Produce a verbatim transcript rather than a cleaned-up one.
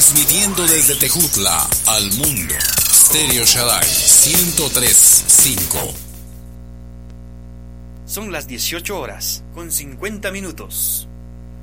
Transmitiendo desde Tejutla al mundo. Stereo Shaddai ciento tres punto cinco. Son las dieciocho horas con cincuenta minutos.